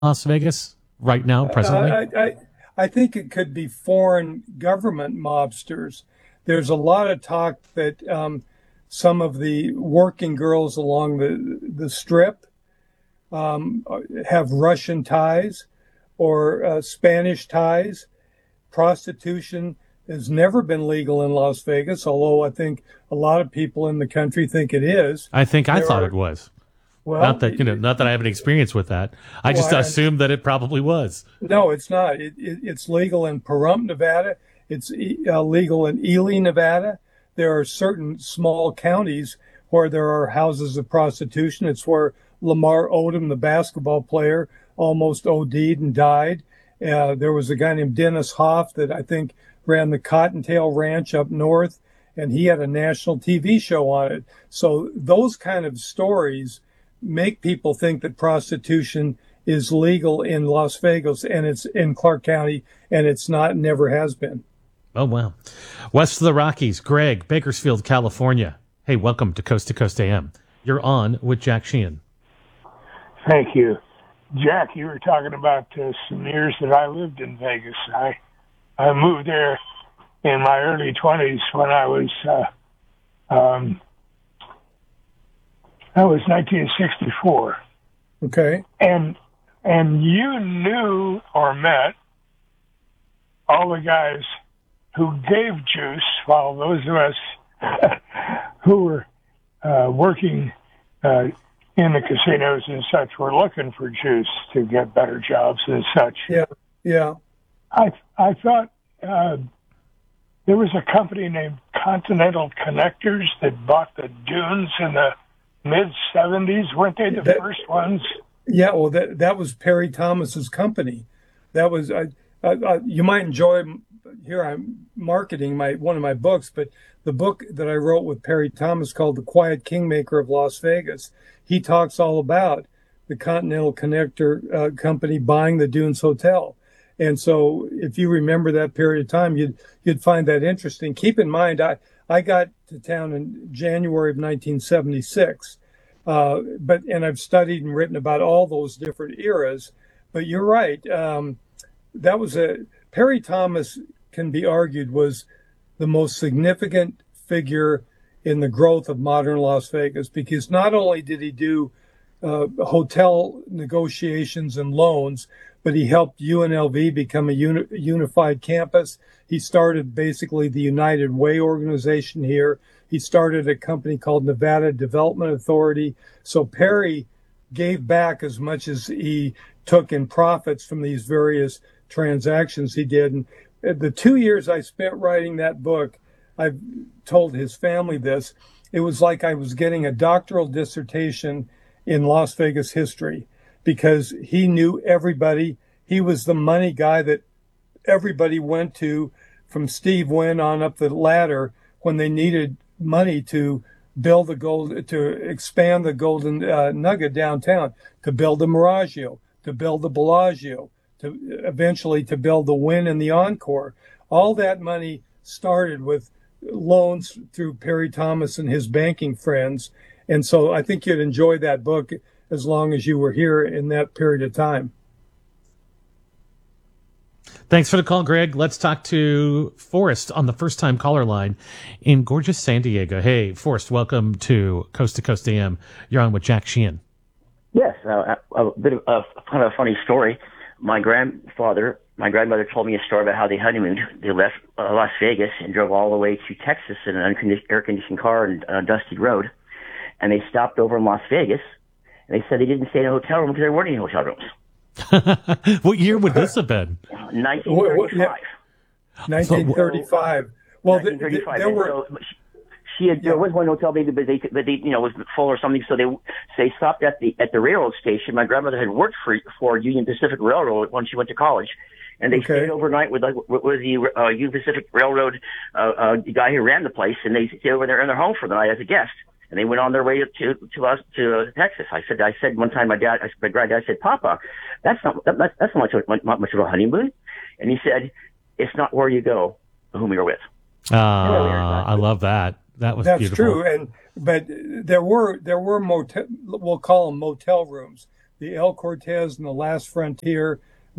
Las Vegas right now, presently? I think it could be foreign government mobsters. There's a lot of talk that some of the working girls along the strip have Russian ties or Spanish ties. Prostitution has never been legal in Las Vegas, although I think a lot of people in the country think it is. I think I There thought are, it was. well, Not that not that I have an experience with that. I just well, assumed that it probably was. no, it's not. It's legal in Pahrump, Nevada. It's legal in Ely, Nevada. There are certain small counties where there are houses of prostitution. It's where Lamar Odom, the basketball player, almost OD'd and died. There was a guy named Dennis Hoff that I think ran the Cottontail Ranch up north, and he had a national TV show on it. So those kind of stories make people think that prostitution is legal in Las Vegas and it's in Clark County, and it's not, never has been. Oh, wow. West of the Rockies, Greg, Bakersfield, California. Hey, welcome to Coast AM. You're on with Jack Sheehan. Thank you. Jack, you were talking about some years that I lived in Vegas. I moved there in my early 20s when that was 1964. Okay. And you knew or met all the guys who gave juice, while those of us who were working in the casinos and such were looking for juice to get better jobs and such. Yeah, yeah. I thought there was a company named Continental Connectors that bought the dunes in the mid-'70s. Weren't they the first ones? Yeah, well, that was Perry Thomas's company. That was you might enjoy. Here I'm marketing one of my books, but the book that I wrote with Perry Thomas called The Quiet Kingmaker of Las Vegas. He talks all about the Continental Connector company buying the Dunes Hotel. And so if you remember that period of time, you'd find that interesting. Keep in mind, I got to town in January of 1976, and I've studied and written about all those different eras. But you're right. That was Perry Thomas can be argued was the most significant figure in the growth of modern Las Vegas, because not only did he do hotel negotiations and loans, but he helped UNLV become a unified campus. He started basically the United Way organization here. He started a company called Nevada Development Authority. So Perry gave back as much as he took in profits from these various transactions he did. And the 2 years I spent writing that book, I've told his family this, it was like I was getting a doctoral dissertation in Las Vegas history, because he knew everybody. He was the money guy that everybody went to, from Steve Wynn on up the ladder, when they needed money to build to expand the Golden Nugget downtown, to build the Miragio, to build the Bellagio, to eventually to build the Wynn and the Encore. All that money started with loans through Perry Thomas and his banking friends. And so I think you'd enjoy that book as long as you were here in that period of time. Thanks for the call, Greg. Let's talk to Forrest on the first-time caller line in gorgeous San Diego. Hey, Forrest, welcome to Coast AM. You're on with Jack Sheehan. Yes, a bit of kind of a funny story. My grandmother told me a story about how they honeymooned. They left Las Vegas and drove all the way to Texas in an air-conditioned car on a dusty road. And they stopped over in Las Vegas, and they said they didn't stay in a hotel room because there weren't any hotel rooms. What year would this have been? 1935. 1935. Well, 1935. there were. There was one hotel, maybe, but they was full or something. So they stopped at the railroad station. My grandmother had worked for Union Pacific Railroad when she went to college, and they stayed overnight with the Union Pacific Railroad the guy who ran the place, and they stayed over there in their home for the night as a guest. And they went on their way to Texas. I said one time, my granddad said, "Papa, that's not much of a honeymoon." And he said, "It's not where you go, but whom you're with." I love that. That's beautiful. True. But there were motel, we'll call them motel rooms. the El Cortez and the Last Frontier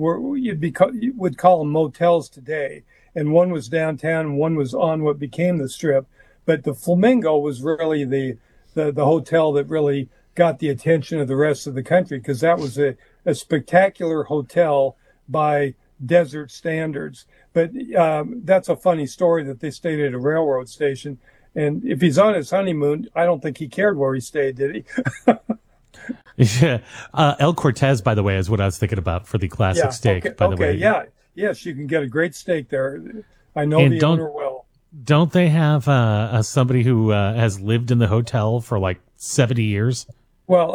you would call them motels today. And one was downtown and one was on what became the Strip. But the Flamingo was really the hotel that really got the attention of the rest of the country, because that was a spectacular hotel by desert standards. But that's a funny story that they stayed at a railroad station. And if he's on his honeymoon, I don't think he cared where he stayed, did he? Yeah. El Cortez, by the way, is what I was thinking about for the classic steak, by the way. Yeah. Yes, you can get a great steak there. I know the owner well. Don't they have somebody who has lived in the hotel for like 70 years? Well,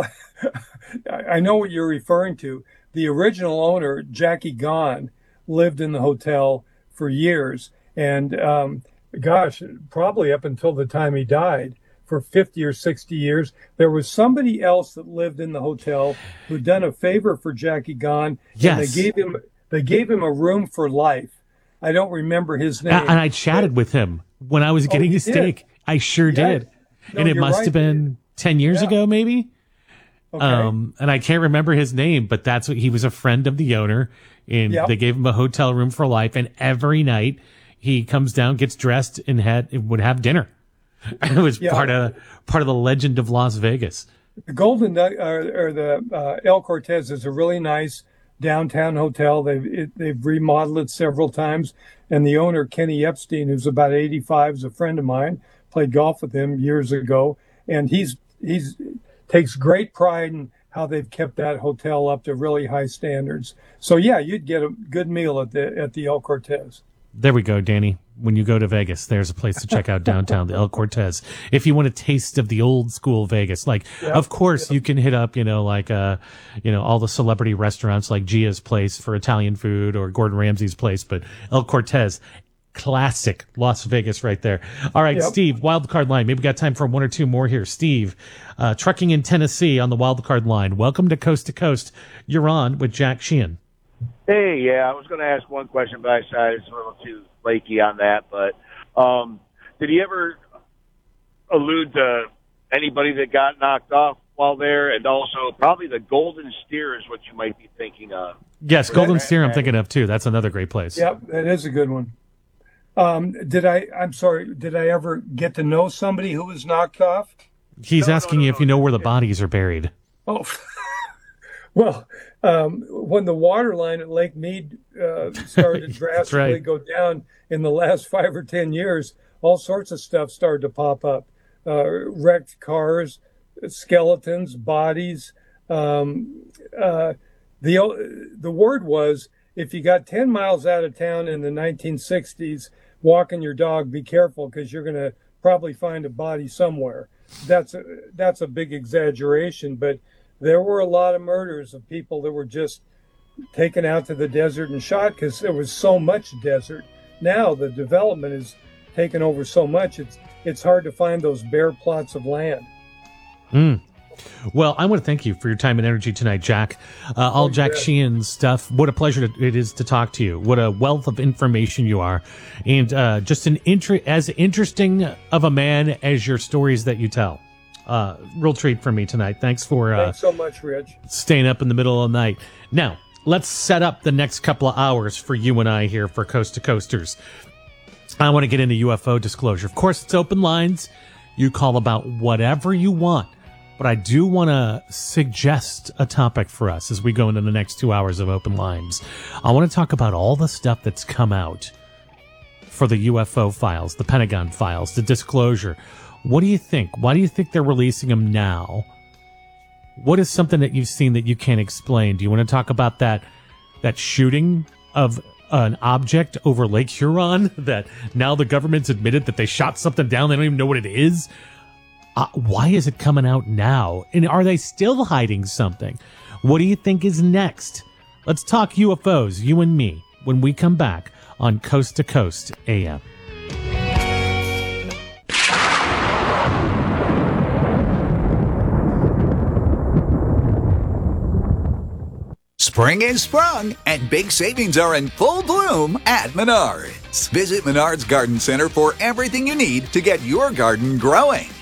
I know what you're referring to. The original owner, Jackie Gahn, lived in the hotel for years. And probably up until the time he died, for 50 or 60 years. There was somebody else that lived in the hotel who'd done a favor for Jackie Gahn. Yes. And they gave him a room for life. I don't remember his name. And I chatted with him when I was getting his steak. I sure did. No, and it must have been 10 years ago, maybe. Okay. And I can't remember his name, but he was a friend of the owner, and they gave him a hotel room for life. And every night he comes down, gets dressed, and would have dinner. It was part of the legend of Las Vegas. The Golden the El Cortez is a really nice downtown hotel. They've remodeled it several times, and the owner, Kenny Epstein, who's about 85, is a friend of mine. Played golf with him years ago, and he's takes great pride in how they've kept that hotel up to really high standards. So you'd get a good meal at the El Cortez. There we go, Danny. When you go to Vegas, there's a place to check out downtown, the El Cortez. If you want a taste of the old school Vegas, of course you can hit up, all the celebrity restaurants like Gia's Place for Italian food or Gordon Ramsay's place, but El Cortez, classic Las Vegas right there. All right, Steve, wildcard line. Maybe we got time for one or two more here. Steve, trucking in Tennessee on the wildcard line. Welcome to Coast to Coast. You're on with Jack Sheehan. Hey, I was going to ask one question, but I decided it's a little too flaky on that. But did he ever allude to anybody that got knocked off while there? And also, probably the Golden Steer is what you might be thinking of. Yes, Golden Steer I'm thinking of, too. That's another great place. Yep, that is a good one. Did I ever get to know somebody who was knocked off? He's asking you if you know where the bodies are buried. Oh, well, when the water line at Lake Mead started to drastically go down in the last 5 or 10 years, all sorts of stuff started to pop up. Wrecked cars, skeletons, bodies. The word was, if you got 10 miles out of town in the 1960s, walking your dog, be careful, because you're going to probably find a body somewhere. That's a big exaggeration, but there were a lot of murders of people that were just taken out to the desert and shot because there was so much desert. Now the development has taken over so much, it's hard to find those bare plots of land. Well, I want to thank you for your time and energy tonight, Jack. All Jack Sheehan stuff. What a pleasure it is to talk to you. What a wealth of information you are. And just as interesting of a man as your stories that you tell. Real treat for me tonight. Thanks so much, Rich. Staying up in the middle of the night. Now, let's set up the next couple of hours for you and I here for Coast to Coasters. I want to get into UFO disclosure. Of course, it's open lines. You call about whatever you want. But I do want to suggest a topic for us as we go into the next 2 hours of open lines. I want to talk about all the stuff that's come out for the UFO files, the Pentagon files, the disclosure. What do you think? Why do you think they're releasing them now? What is something that you've seen that you can't explain? Do you want to talk about that shooting of an object over Lake Huron that now the government's admitted that they shot something down? They don't even know what it is. Why is it coming out now? And are they still hiding something? What do you think is next? Let's talk UFOs, you and me, when we come back on Coast to Coast AM. Spring is sprung, and big savings are in full bloom at Menards. Visit Menards Garden Center for everything you need to get your garden growing.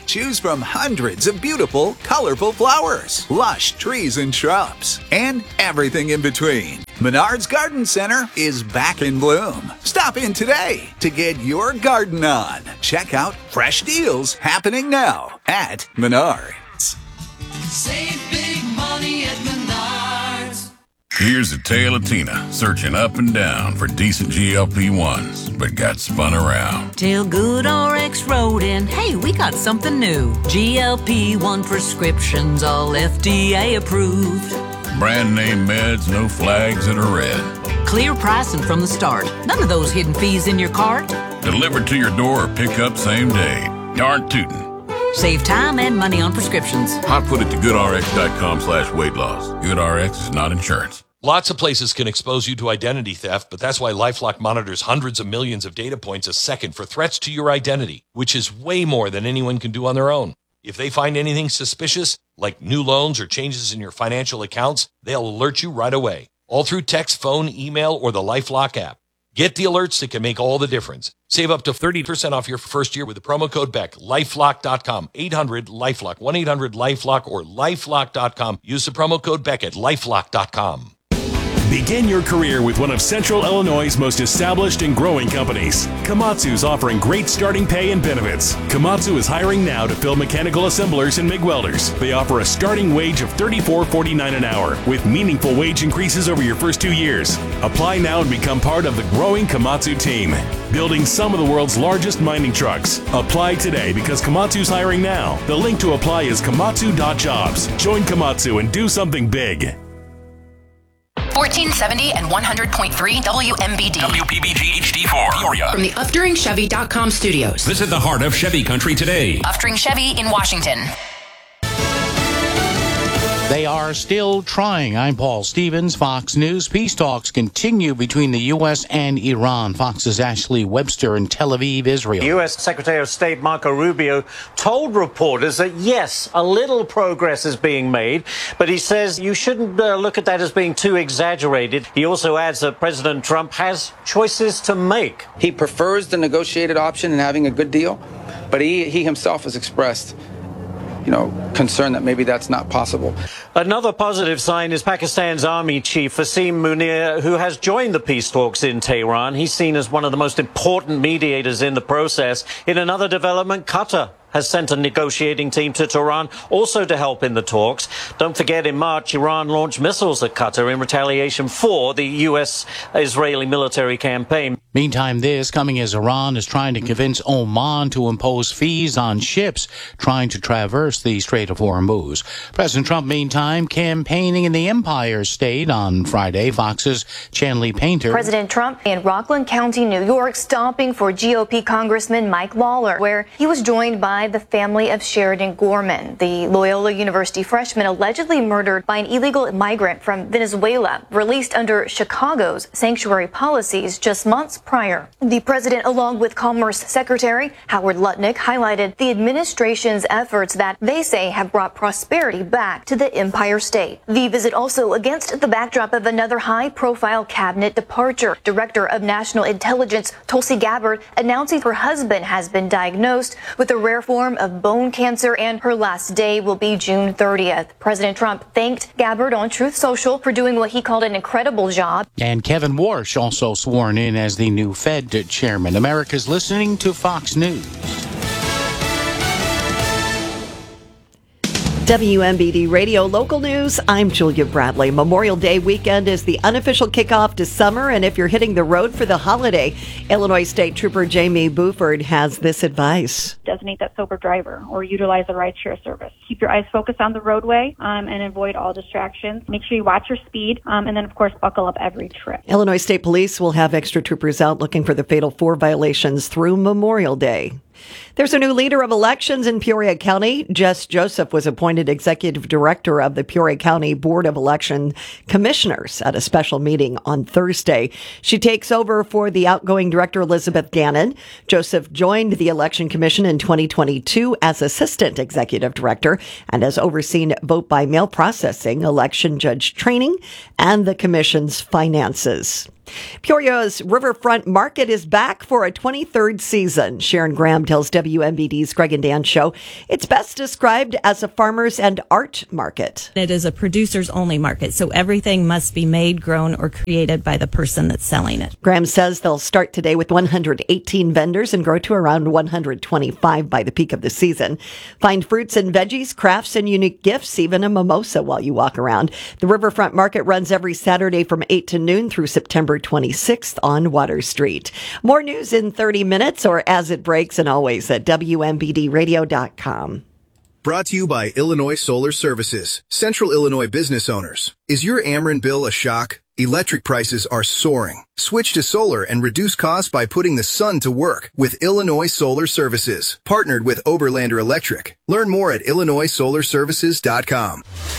Choose from hundreds of beautiful, colorful flowers, lush trees and shrubs, and everything in between. Menards Garden Center is back in bloom. Stop in today to get your garden on. Check out fresh deals happening now at Menards. Save big money at Menards. Here's a tale of Tina searching up and down for decent GLP-1s, but got spun around. Till GoodRx wrote in, hey, we got something new. GLP-1 prescriptions, all FDA approved. Brand name meds, no flags that are red. Clear pricing from the start. None of those hidden fees in your cart. Delivered to your door or pick up same day. Darn tootin'. Save time and money on prescriptions. Hot foot it to goodrx.com/weight loss. GoodRx is not insurance. Lots of places can expose you to identity theft, but that's why LifeLock monitors hundreds of millions of data points a second for threats to your identity, which is way more than anyone can do on their own. If they find anything suspicious, like new loans or changes in your financial accounts, they'll alert you right away, all through text, phone, email, or the LifeLock app. Get the alerts that can make all the difference. Save up to 30% off your first year with the promo code BECK. LifeLock.com, 800-LifeLock, 1-800-LifeLock, or LifeLock.com. Use the promo code BECK at LifeLock.com. Begin your career with one of Central Illinois' most established and growing companies. Komatsu's offering great starting pay and benefits. Komatsu is hiring now to fill mechanical assemblers and MIG welders. They offer a starting wage of $34.49 an hour with meaningful wage increases over your first 2 years. Apply now and become part of the growing Komatsu team, building some of the world's largest mining trucks. Apply today because Komatsu's hiring now. The link to apply is komatsu.jobs. Join Komatsu and do something big. 1470 and 100.3 WMBD. WPBG HD4, Peoria. From the UfDuringChevy.com studios. Visit the heart of Chevy country today. Uftring Chevy in Washington. They are still trying. I'm Paul Stevens, Fox News. Peace talks continue between the U.S. and Iran. Fox's Ashley Webster in Tel Aviv, Israel. U.S. Secretary of State Marco Rubio told reporters that, yes, a little progress is being made, but he says you shouldn't look at that as being too exaggerated. He also adds that President Trump has choices to make. He prefers the negotiated option and having a good deal, but he himself has expressed concern that maybe that's not possible. Another positive sign is Pakistan's army chief, Wasim Munir, who has joined the peace talks in Tehran. He's seen as one of the most important mediators in the process. In another development, Qatar has sent a negotiating team to Tehran also to help in the talks. Don't forget, in March, Iran launched missiles at Qatar in retaliation for the U.S.-Israeli military campaign. Meantime, this coming as Iran is trying to convince Oman to impose fees on ships trying to traverse the Strait of Hormuz. President Trump, meantime, campaigning in the Empire State on Friday. Fox's Chanley Painter. President Trump in Rockland County, New York, stopping for GOP Congressman Mike Lawler, where he was joined by the family of Sheridan Gorman, the Loyola University freshman allegedly murdered by an illegal migrant from Venezuela, released under Chicago's sanctuary policies just months prior. The president, along with Commerce Secretary Howard Lutnick, highlighted the administration's efforts that they say have brought prosperity back to the Empire State. The visit also against the backdrop of another high-profile cabinet departure. Director of National Intelligence Tulsi Gabbard announcing her husband has been diagnosed with a rare form of bone cancer and her last day will be June 30th. President Trump thanked Gabbard on Truth Social for doing what he called an incredible job. And Kevin Warsh also sworn in as the new Fed chairman. America's listening to Fox News. WMBD Radio Local News, I'm Julia Bradley. Memorial Day weekend is the unofficial kickoff to summer, and if you're hitting the road for the holiday, Illinois State Trooper Jamie Buford has this advice. Designate that sober driver or utilize the rideshare service. Keep your eyes focused on the roadway and avoid all distractions. Make sure you watch your speed, and then, of course, buckle up every trip. Illinois State Police will have extra troopers out looking for the fatal 4 violations through Memorial Day. There's a new leader of elections in Peoria County. Jess Joseph was appointed executive director of the Peoria County Board of Election Commissioners at a special meeting on Thursday. She takes over for the outgoing director, Elizabeth Gannon. Joseph joined the Election Commission in 2022 as assistant executive director and has overseen vote-by-mail processing, election judge training, and the commission's finances. Peoria's Riverfront Market is back for a 23rd season. Sharon Graham tells WMBD's Greg and Dan show it's best described as a farmers and art market. It is a producers only market, so everything must be made, grown, or created by the person that's selling it. Graham says they'll start today with 118 vendors and grow to around 125 by the peak of the season. Find fruits and veggies, crafts, and unique gifts, even a mimosa while you walk around. The Riverfront Market runs every Saturday from 8 to noon through September 26th on Water Street. More news in 30 minutes or as it breaks, and always at WMBDradio.com. Brought to you by Illinois Solar Services. Central Illinois business owners. Is your Ameren bill a shock? Electric prices are soaring. Switch to solar and reduce costs by putting the sun to work with Illinois Solar Services. Partnered with Oberlander Electric. Learn more at IllinoisSolarServices.com.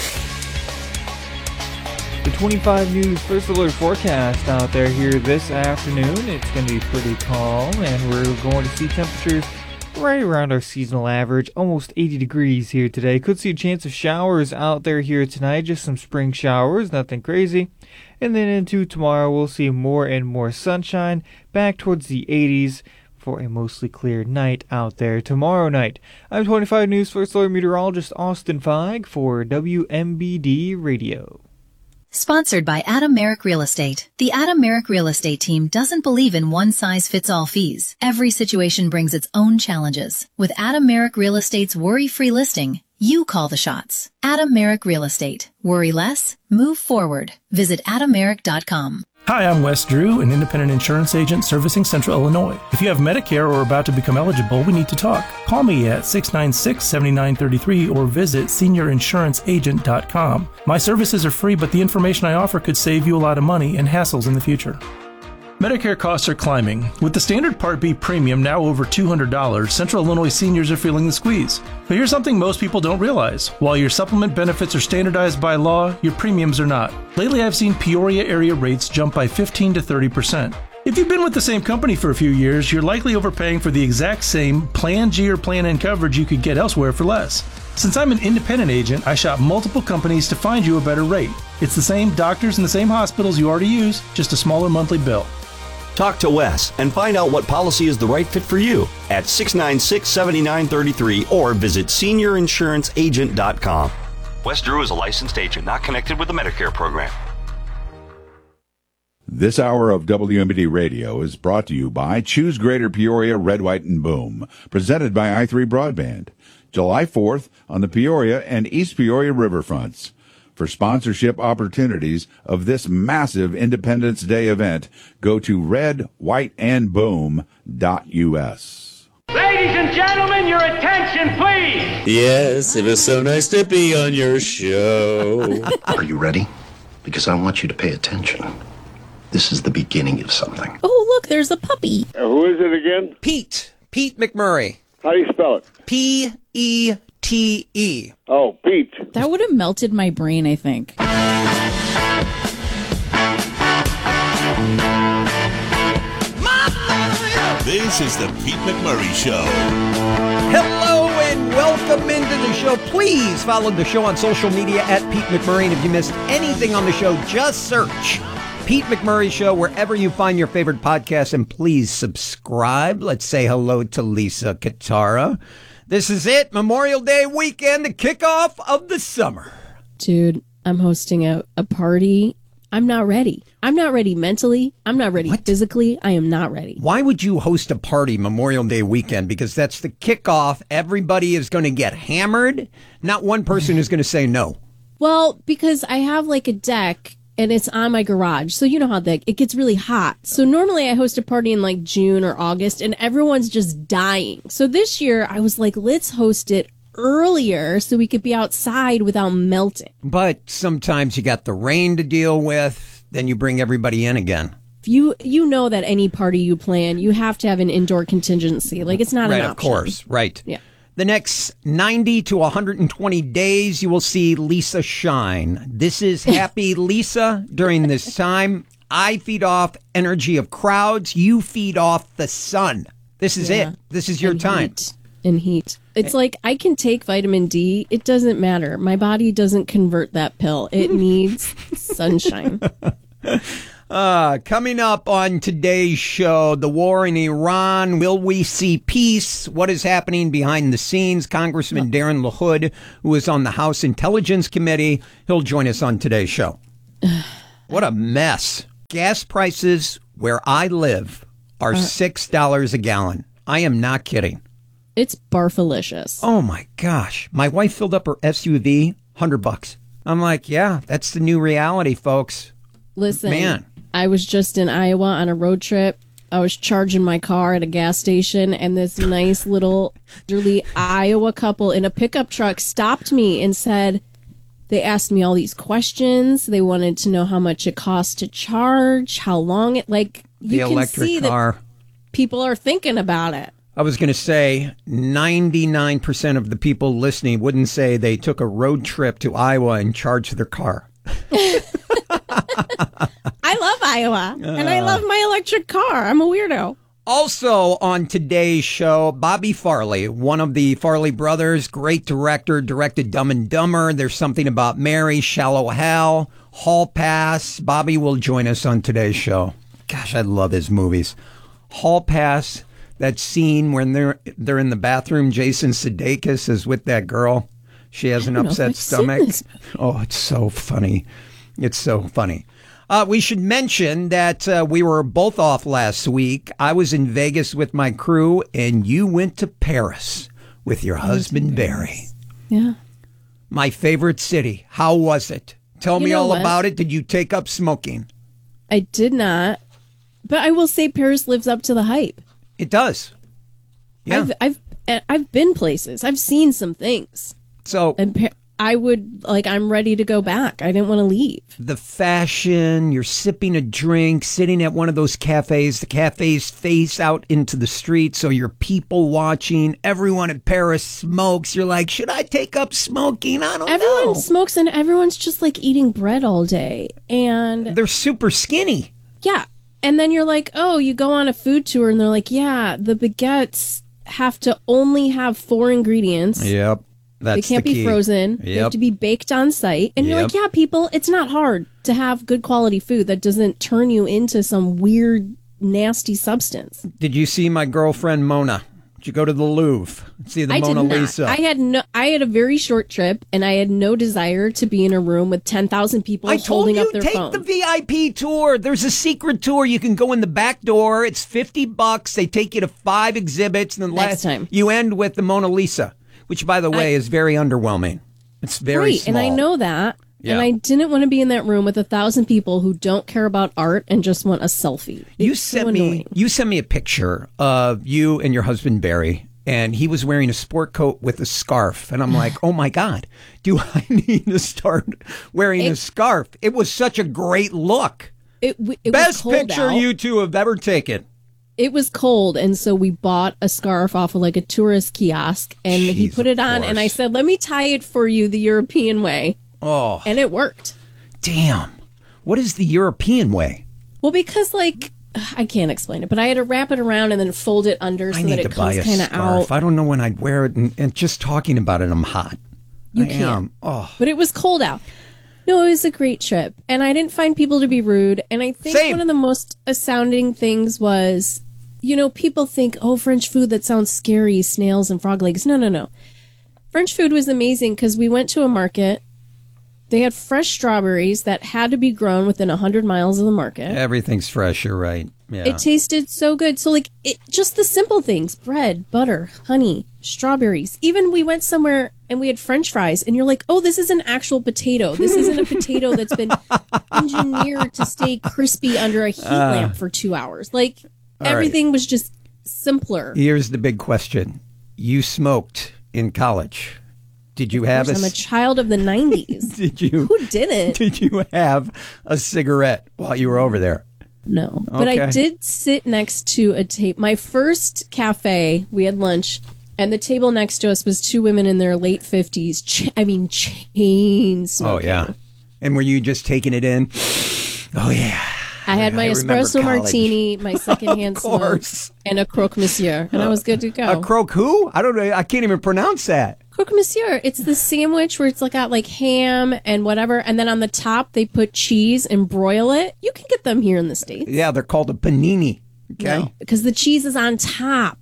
The 25 News First Alert forecast out there here this afternoon. It's going to be pretty calm, and we're going to see temperatures right around our seasonal average, almost 80 degrees here today. Could see a chance of showers out there here tonight, just some spring showers, nothing crazy. And then into tomorrow, we'll see more and more sunshine, back towards the 80s for a mostly clear night out there tomorrow night. I'm 25 News First Alert meteorologist Austin Feig for WMBD Radio. Sponsored by Adam Merrick Real Estate. The Adam Merrick Real Estate team doesn't believe in one-size-fits-all fees. Every situation brings its own challenges. With Adam Merrick Real Estate's worry-free listing, you call the shots. Adam Merrick Real Estate. Worry less, move forward. Visit AdamMerrick.com. Hi, I'm Wes Drew, an independent insurance agent servicing Central Illinois. If you have Medicare or are about to become eligible, we need to talk. Call me at 696-7933 or visit seniorinsuranceagent.com. My services are free, but the information I offer could save you a lot of money and hassles in the future. Medicare costs are climbing. With the standard Part B premium now over $200, Central Illinois seniors are feeling the squeeze. But here's something most people don't realize. While your supplement benefits are standardized by law, your premiums are not. Lately, I've seen Peoria area rates jump by 15 to 30%. If you've been with the same company for a few years, you're likely overpaying for the exact same Plan G or Plan N coverage you could get elsewhere for less. Since I'm an independent agent, I shop multiple companies to find you a better rate. It's the same doctors and the same hospitals you already use, just a smaller monthly bill. Talk to Wes and find out what policy is the right fit for you at 696-7933 or visit seniorinsuranceagent.com. Wes Drew is a licensed agent not connected with the Medicare program. This hour of WMBD Radio is brought to you by Choose Greater Peoria, Red, White, and Boom, presented by i3 Broadband. July 4th on the Peoria and East Peoria riverfronts. For sponsorship opportunities of this massive Independence Day event, go to redwhiteandboom.us. Ladies and gentlemen, your attention, please. Yes, it was so nice to be on your show. Are you ready? Because I want you to pay attention. This is the beginning of something. Oh, look, there's a puppy. Who is it again? Pete McMurray. How do you spell it? P-E-T-E. Oh, Pete. That would have melted my brain, I think. This is the Pete McMurray Show. Hello and welcome into the show. Please follow the show on social media at Pete McMurray. And if you missed anything on the show, just search Pete McMurray Show wherever you find your favorite podcast. And please subscribe. Let's say hello to Lisa Katara. This is it, Memorial Day weekend, the kickoff of the summer. Dude, I'm hosting a party. I'm not ready. I'm not ready mentally. I'm not ready physically. I am not ready. Why would you host a party Memorial Day weekend? Because that's the kickoff. Everybody is going to get hammered. Not one person is going to say no. Well, because I have like a deck and it's on my garage. So you know how it gets really hot. So normally I host a party in like June or August and everyone's just dying. So this year I was like, let's host it earlier so we could be outside without melting. But sometimes you got the rain to deal with, then you bring everybody in again. You know that any party you plan, you have to have an indoor contingency. Like it's not an option. Right, of course, right. Yeah. The next 90 to 120 days, you will see Lisa shine. This is Happy Lisa during this time. I feed off energy of crowds. You feed off the sun. This is it. This is your time. Heat. It's like I can take vitamin D. It doesn't matter. My body doesn't convert that pill. It needs sunshine. Coming up on today's show, the war in Iran. Will we see peace? What is happening behind the scenes? Congressman Darren LaHood, who is on the House Intelligence Committee, he'll join us on today's show. What a mess. Gas prices where I live are $6 a gallon. I am not kidding. It's barfalicious. Oh my gosh. My wife filled up her SUV, $100. I'm like, yeah, that's the new reality, folks. Listen, man, I was just in Iowa on a road trip. I was charging my car at a gas station, and this nice little elderly Iowa couple in a pickup truck stopped me and said, they asked me all these questions. They wanted to know how much it costs to charge, how long it, like, you the can electric see car. that people are thinking about it. I was going to say 99% of the people listening wouldn't say they took a road trip to Iowa and charged their car. I love Iowa, and I love my electric car. I'm a weirdo. Also on today's show, Bobby Farley, one of the Farley brothers, great director, directed Dumb and Dumber. There's Something About Mary, Shallow Hal, Hall Pass. Bobby will join us on today's show. Gosh, I love his movies. Hall Pass, that scene when they're in the bathroom, Jason Sudeikis is with that girl. She has an upset stomach. Oh, it's so funny. It's so funny. We should mention that we were both off last week. I was in Vegas with my crew, and you went to Paris with your husband, Barry. Yeah. My favorite city. How was it? Tell me all about it. Did you take up smoking? I did not. But I will say Paris lives up to the hype. It does. Yeah. I've been places. I've seen some things. So I'm ready to go back. I didn't want to leave. The fashion, you're sipping a drink, sitting at one of those cafes. The cafes face out into the street, so you're people watching. Everyone in Paris smokes. You're like, should I take up smoking? I don't know. Everyone smokes, and everyone's just like eating bread all day. And they're super skinny. Yeah. And then you're like, oh, you go on a food tour, and they're like, yeah, the baguettes have to only have 4 ingredients. Yep. They can't be frozen. They have to be baked on site. And you're like, yeah, people, it's not hard to have good quality food that doesn't turn you into some weird, nasty substance. Did you see my girlfriend Mona? Did you go to the Louvre? See the Mona Lisa? I had a very short trip, and I had no desire to be in a room with 10,000 people holding up their phone. I told you, take the VIP tour. There's a secret tour. You can go in the back door. It's $50. They take you to 5 exhibits, and then next time you end with the Mona Lisa, which, by the way, is very underwhelming. It's very small. And I know that. Yeah. And I didn't want to be in that room with 1,000 people who don't care about art and just want a selfie. You sent me a picture of you and your husband, Barry, and he was wearing a sport coat with a scarf. And I'm like, oh, my God, do I need to start wearing a scarf? It was such a great look. It Best was picture you two have ever taken. It was cold, and so we bought a scarf off of like a tourist kiosk, and he put it on, and I said, let me tie it for you the European way. Oh. And it worked. Damn. What is the European way? Well, because, like, I can't explain it, but I had to wrap it around and then fold it under so that it comes kind of out. I don't know when I'd wear it, and just talking about it, I'm hot. You can't. But it was cold out. No, it was a great trip, and I didn't find people to be rude, and I think one of the most astounding things was, you know, people think, oh, French food, that sounds scary, snails and frog legs. No. French food was amazing because we went to a market. They had fresh strawberries that had to be grown within 100 miles of the market. Everything's fresh, you're right. Yeah. It tasted so good. So, like, just the simple things, bread, butter, honey, strawberries. Even we went somewhere and we had French fries, and you're like, oh, this is an actual potato. This isn't a potato that's been engineered to stay crispy under a heat lamp for 2 hours. Like, everything was just simpler. Here's the big question. You smoked in college. Did you have I'm a child of the 90s. Did you? Who didn't? Did you have a cigarette while you were over there? No. But I did sit next to a table. My first cafe, we had lunch, and the table next to us was 2 women in their late 50s. Chain smoking. Oh, yeah. And were you just taking it in? Oh, yeah. I had my espresso martini, my secondhand smoke, and a croque monsieur, and I was good to go. A croque who? I don't know. I can't even pronounce that. Croque Monsieur. It's the sandwich where it's like got like ham and whatever, and then on the top they put cheese and broil it. You can get them here in the States. Yeah, they're called a panini. Okay, no, because the cheese is on top.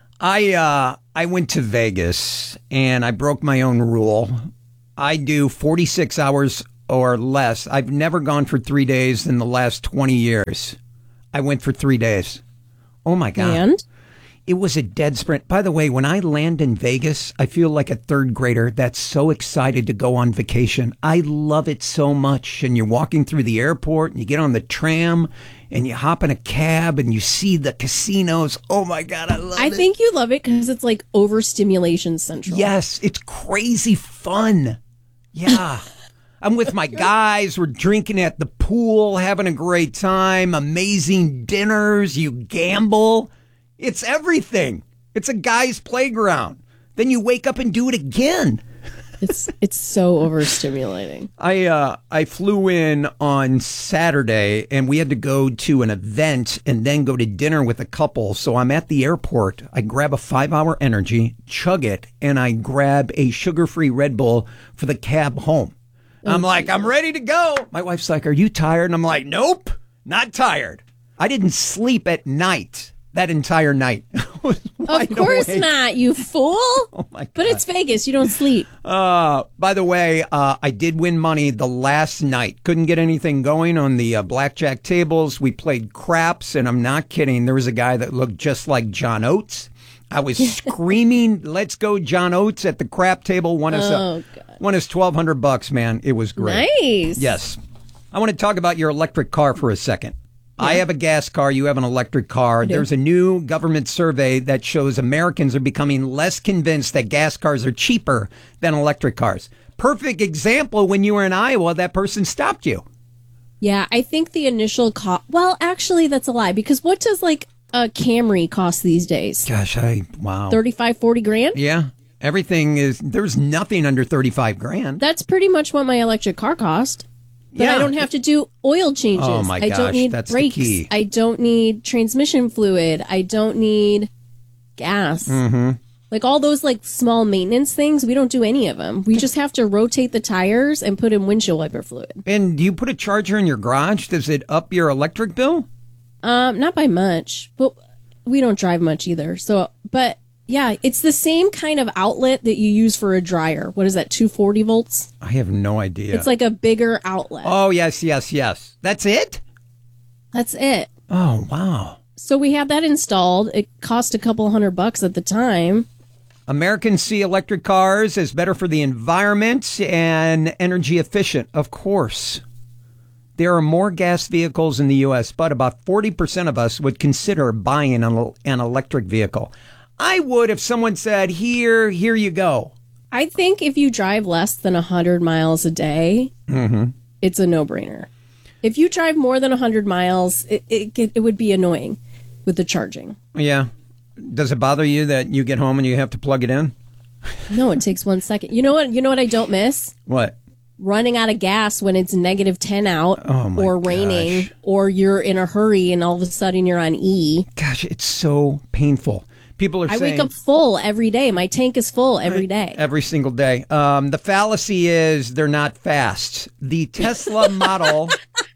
I went to Vegas and I broke my own rule. I do 46 hours or less. I've never gone for 3 days in the last 20 years. I went for 3 days. Oh my God. And? It was a dead sprint. By the way, when I land in Vegas, I feel like a third grader that's so excited to go on vacation. I love it so much. And you're walking through the airport and you get on the tram and you hop in a cab and you see the casinos. Oh my God, I love it. I think you love it because it's like overstimulation central. Yes, it's crazy fun. Yeah. I'm with my guys. We're drinking at the pool, having a great time, amazing dinners. You gamble. It's everything. It's a guy's playground. Then you wake up and do it again. It's so overstimulating. I flew in on Saturday and we had to go to an event and then go to dinner with a couple. So I'm at the airport. I grab a 5-hour energy, chug it, and I grab a sugar-free Red Bull for the cab home. I'm like, I'm ready to go. My wife's like, are you tired? And I'm like, nope, not tired. I didn't sleep at night that entire night. Of course not, you fool. Oh my God. But it's Vegas. You don't sleep. By the way, I did win money the last night. Couldn't get anything going on the blackjack tables. We played craps, and I'm not kidding. There was a guy that looked just like John Oates. I was screaming, let's go John Oates at the crap table. Won us $1,200, man. It was great. Nice. Yes. I want to talk about your electric car for a second. Yeah. I have a gas car. You have an electric car. There's a new government survey that shows Americans are becoming less convinced that gas cars are cheaper than electric cars. Perfect example, when you were in Iowa, that person stopped you. Yeah, I think the initial cost... Well, actually, that's a lie. Because what does, like, a Camry cost these days? Gosh, wow. 35, 40 grand? Yeah. Everything is... There's nothing under 35 grand. That's pretty much what my electric car cost. But I don't have to do oil changes. Oh my gosh, I don't need that's brakes. the key. I don't need transmission fluid. I don't need gas. Mm-hmm. Like all those like small maintenance things, we don't do any of them. We just have to rotate the tires and put in windshield wiper fluid. And do you put a charger in your garage? Does it up your electric bill? Not by much, but we don't drive much either. So, but yeah, it's the same kind of outlet that you use for a dryer. What is that, 240 volts? I have no idea. It's like a bigger outlet. Oh, yes. That's it? That's it. Oh, wow. So we have that installed. It cost a couple $100 at the time. Americans see electric cars as better for the environment and energy efficient. Of course. There are more gas vehicles in the U.S., but about 40% of us would consider buying an electric vehicle. I would if someone said, here you go. I think if you drive less than 100 miles a day, it's a no-brainer. If you drive more than 100 miles, it would be annoying with the charging. Yeah. Does it bother you that you get home and you have to plug it in? No, it takes 1 second. You know what I don't miss? What? Running out of gas when it's -10 out or raining or you're in a hurry and all of a sudden you're on E. Gosh, it's so painful. People are saying... I wake up full every day. My tank is full every day. Every single day. The fallacy is they're not fast. The Tesla model...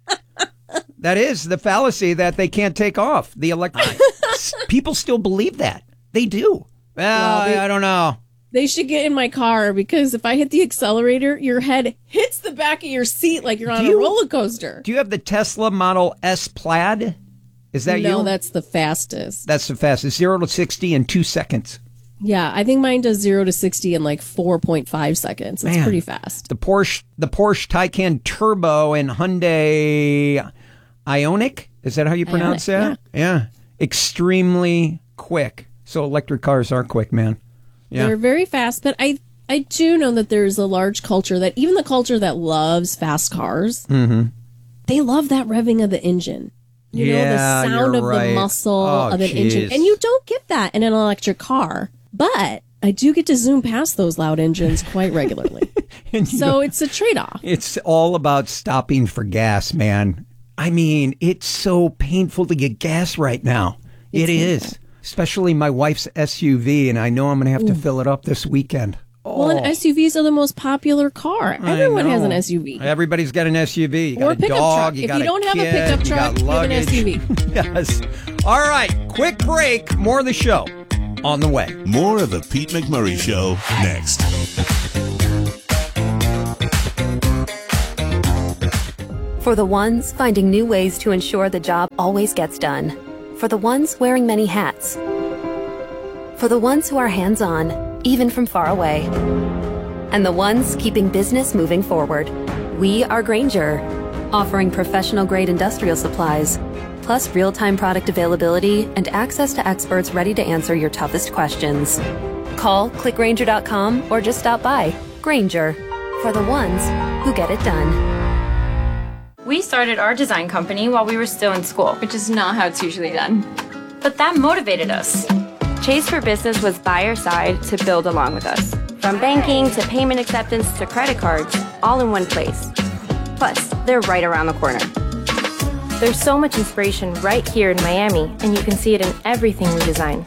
That is the fallacy that they can't take off. The electric... People still believe that. They do. Well, I don't know. They should get in my car because if I hit the accelerator, your head hits the back of your seat like you're on a roller coaster. Do you have the Tesla Model S Plaid? Is that you? No, that's the fastest. That's the fastest. 0 to 60 in 2 seconds. Yeah, I think mine does 0 to 60 in like 4.5 seconds. It's pretty fast. The Porsche Taycan Turbo and Hyundai Ioniq. Is that how you pronounce that? Yeah. Extremely quick. So electric cars are quick, man. Yeah. They're very fast, but I do know that there's a large culture that even the culture that loves fast cars, they love that revving of the engine. You know, the sound of the muscle of an engine. And you don't get that in an electric car. But I do get to zoom past those loud engines quite regularly. So it's a trade-off. It's all about stopping for gas, man. I mean, it's so painful to get gas right now. It is. Especially my wife's SUV, and I know I'm going to have to fill it up this weekend. Well, and SUVs are the most popular car. Everyone has an SUV. Everybody's got an SUV. You got or a pickup dog. truck. You If got you don't have kid, a pickup truck, you have an SUV. Yes. All right. Quick break. More of the show on the way. More of the Pete McMurray Show next. For the ones finding new ways to ensure the job always gets done. For the ones wearing many hats. For the ones who are hands-on, even from far away. And the ones keeping business moving forward. We are Grainger, offering professional-grade industrial supplies, plus real-time product availability and access to experts ready to answer your toughest questions. Call, click Grainger.com, or just stop by. Grainger, for the ones who get it done. We started our design company while we were still in school, which is not how it's usually done. But that motivated us. Chase for Business was by our side to build along with us. From banking to payment acceptance to credit cards, all in one place. Plus, they're right around the corner. There's so much inspiration right here in Miami, and you can see it in everything we design.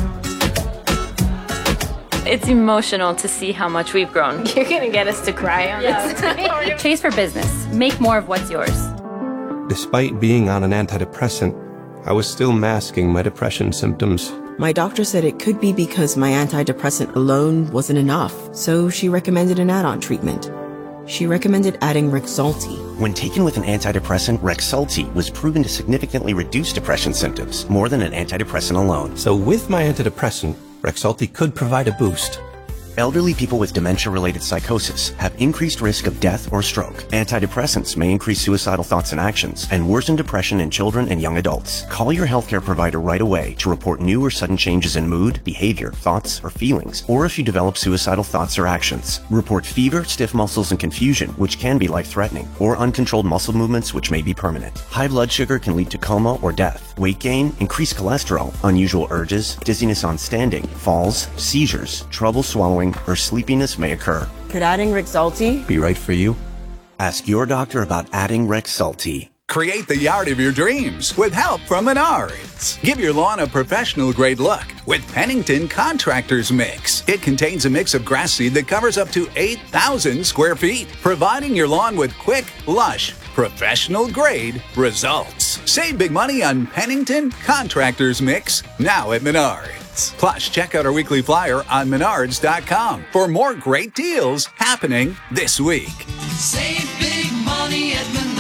It's emotional to see how much we've grown. You're gonna get us to cry on this. Chase for Business. Make more of what's yours. Despite being on an antidepressant, I was still masking my depression symptoms. My doctor said it could be because my antidepressant alone wasn't enough, so she recommended an add-on treatment. She recommended adding Rexulti. When taken with an antidepressant, Rexulti was proven to significantly reduce depression symptoms, more than an antidepressant alone. So with my antidepressant, Rexulti could provide a boost. Elderly people with dementia-related psychosis have increased risk of death or stroke. Antidepressants may increase suicidal thoughts and actions and worsen depression in children and young adults. Call your healthcare provider right away to report new or sudden changes in mood, behavior, thoughts, or feelings, or if you develop suicidal thoughts or actions. Report fever, stiff muscles, and confusion, which can be life-threatening, or uncontrolled muscle movements, which may be permanent. High blood sugar can lead to coma or death. Weight gain, increased cholesterol, unusual urges, dizziness on standing, falls, seizures, trouble swallowing, or sleepiness may occur. Could adding Rexulti be right for you? Ask your doctor about adding Rexulti. Create the yard of your dreams with help from Menards. Give your lawn a professional-grade look with Pennington Contractors Mix. It contains a mix of grass seed that covers up to 8,000 square feet, providing your lawn with quick, lush, professional-grade results. Save big money on Pennington Contractors Mix now at Menards. Plus, check out our weekly flyer on Menards.com for more great deals happening this week. Save big money at Menards.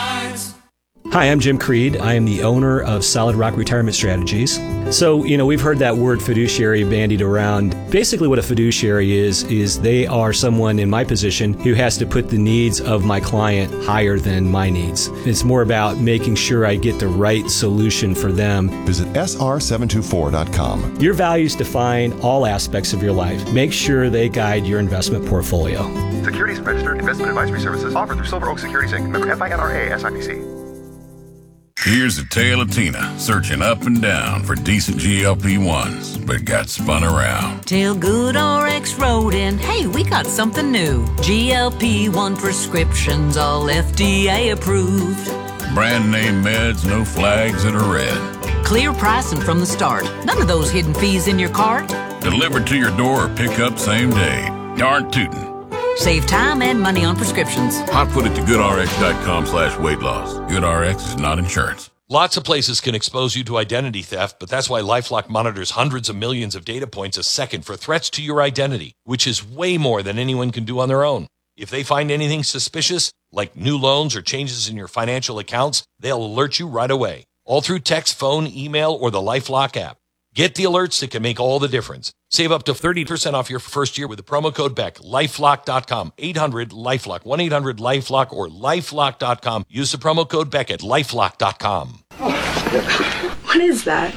Hi, I'm Jim Creed. I am the owner of Solid Rock Retirement Strategies. So, we've heard that word fiduciary bandied around. Basically what a fiduciary is they are someone in my position who has to put the needs of my client higher than my needs. It's more about making sure I get the right solution for them. Visit sr724.com. Your values define all aspects of your life. Make sure they guide your investment portfolio. Securities registered investment advisory services offered through Silver Oak Securities Inc. Member FINRA SIPC. Here's a tale of Tina searching up and down for decent GLP-1s, but got spun around. Till GoodRx wrote in, hey, we got something new. GLP-1 prescriptions, all FDA approved. Brand name meds, no flags that are red. Clear pricing from the start. None of those hidden fees in your cart. Delivered to your door or pick up same day. Darn tootin'. Save time and money on prescriptions. Hot foot it to goodrx.com/weight loss. GoodRx is not insurance. Lots of places can expose you to identity theft, but that's why LifeLock monitors hundreds of millions of data points a second for threats to your identity, which is way more than anyone can do on their own. If they find anything suspicious, like new loans or changes in your financial accounts, they'll alert you right away, all through text, phone, email, or the LifeLock app. Get the alerts that can make all the difference. Save up to 30% off your first year with the promo code BECK. LifeLock.com. 800-LifeLock. 1-800-LifeLock or LifeLock.com. Use the promo code BECK at LifeLock.com. What is that?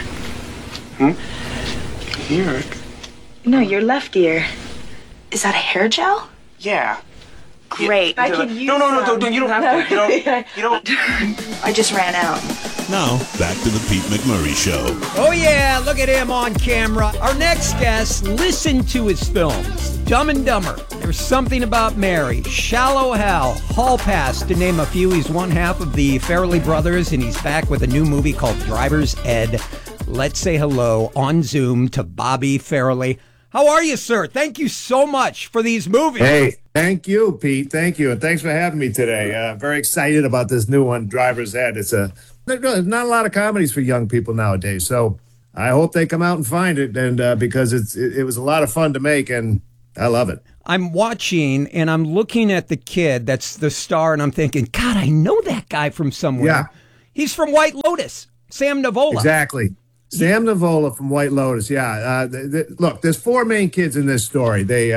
Ear? No, your left ear. Is that a hair gel? Yeah. Great. I can use No, you don't have to. You don't. I just ran out. Now, back to the Pete McMurray Show. Oh, yeah, look at him on camera. Our next guest, listen to his films. Dumb and Dumber, There's Something About Mary, Shallow Hal, Hall Pass, to name a few. He's one half of the Farrelly brothers, and he's back with a new movie called Driver's Ed. Let's say hello on Zoom to Bobby Farrelly. How are you, sir? Thank you so much for these movies. Hey, thank you, Pete. Thank you. And thanks for having me today. Very excited about this new one, Driver's Ed. There's not a lot of comedies for young people nowadays. So I hope they come out and find it. And because it was a lot of fun to make, and I love it. I'm watching and I'm looking at the kid that's the star, and I'm thinking, God, I know that guy from somewhere. Yeah. He's from White Lotus, Sam Nivola. Exactly. Sam Nivola from White Lotus. Yeah. Look, there's 4 main kids in this story. They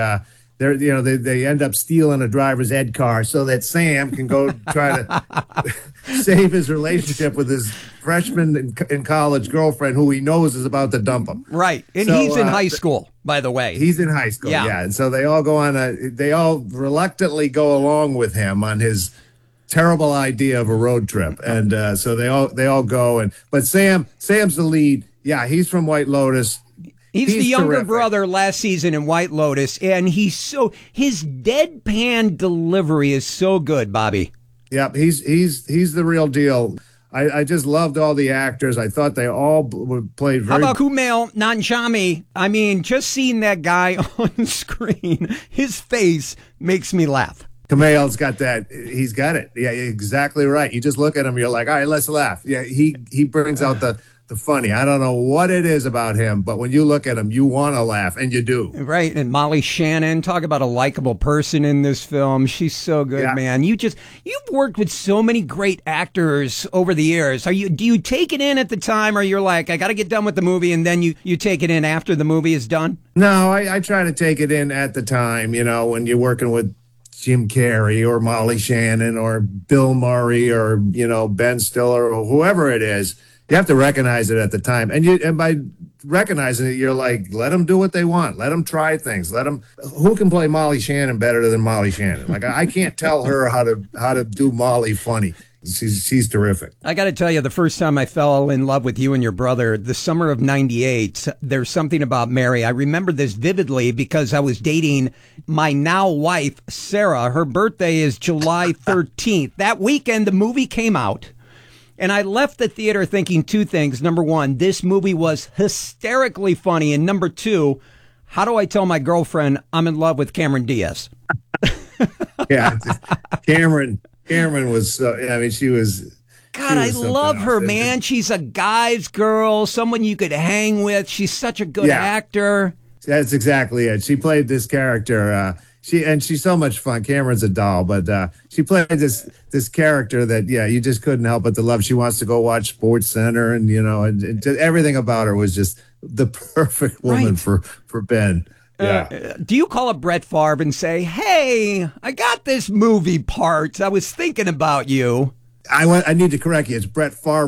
end up stealing a driver's ed car so that Sam can go try to save his relationship with his freshman in college girlfriend, who he knows is about to dump him. Right. And he's in high school, by the way. He's in high school. Yeah. And so they all reluctantly go along with him on his terrible idea of a road trip. And so they all go. But Sam's the lead. Yeah. He's from White Lotus. He's the younger brother last season in White Lotus, and his deadpan delivery is so good, Bobby. Yep, he's the real deal. I just loved all the actors. I thought they all played very. How about Kumail Nanjiani? I mean, just seeing that guy on screen, his face makes me laugh. Kumail's got that. He's got it. Yeah, exactly right. You just look at him, you're like, all right, let's laugh. Yeah, he brings out the funny. I don't know what it is about him, but when you look at him, you want to laugh, and you do. Right. And Molly Shannon, talk about a likable person in this film. She's so good, man. You've worked with so many great actors over the years. Do you take it in at the time, or you're like, I got to get done with the movie, and then you take it in after the movie is done? No, I try to take it in at the time, when you're working with Jim Carrey or Molly Shannon or Bill Murray or, Ben Stiller or whoever it is. You have to recognize it at the time. And by recognizing it, you're like, let them do what they want. Let them try things. Who can play Molly Shannon better than Molly Shannon? Like, I can't tell her how to do Molly funny. She's terrific. I got to tell you, the first time I fell in love with you and your brother, the summer of '98, there's something about Mary. I remember this vividly because I was dating my now wife, Sarah. Her birthday is July 13th. That weekend, the movie came out. And I left the theater thinking 2 things. Number 1, this movie was hysterically funny. And number 2, how do I tell my girlfriend I'm in love with Cameron Diaz? Yeah, Cameron was, she was. God, I love her, man. She's a guy's girl, someone you could hang with. She's such a good actor. That's exactly it. She played this character. She's so much fun. Cameron's a doll, but she played this character that you just couldn't help but to love. She wants to go watch Sports Center, and and just everything about her was just the perfect woman for Ben. Yeah. Do you call up Brett Favre and say, "Hey, I got this movie part. I was thinking about you"? I need to correct you. It's Brett Favre.